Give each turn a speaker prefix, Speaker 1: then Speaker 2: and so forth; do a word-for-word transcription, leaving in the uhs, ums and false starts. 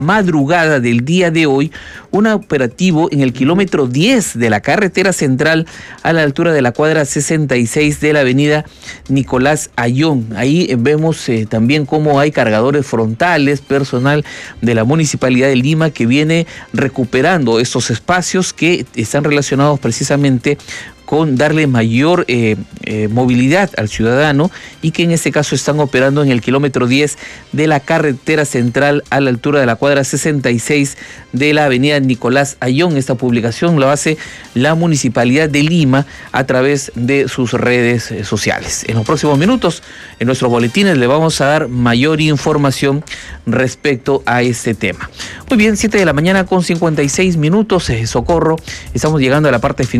Speaker 1: madrugada del día de hoy un operativo en el kilómetro diez de la carretera central a la altura de la cuadra sesenta y seis de la avenida Nicolás Ayllón. Ahí vemos eh, también cómo hay cargadores frontales, personal de la Municipalidad de Lima que viene recuperando estos espacios que están relacionados precisamente con darle mayor eh, eh, movilidad al ciudadano y que en este caso están operando en el kilómetro diez de la carretera central a la altura de la cuadra sesenta y seis de la avenida Nicolás Ayllón. Esta publicación lo hace la Municipalidad de Lima a través de sus redes eh, sociales. En los próximos minutos, en nuestros boletines, le vamos a dar mayor información respecto a este tema. Muy bien, siete de la mañana con cincuenta y seis minutos, eh, Socorro. Estamos llegando a la parte final